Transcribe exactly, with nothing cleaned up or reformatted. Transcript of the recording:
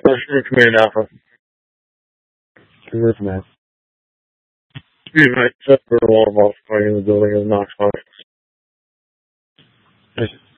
Russian Command Alpha. Where's Matt? You might set for a wall of fighting in the building of Knox Point.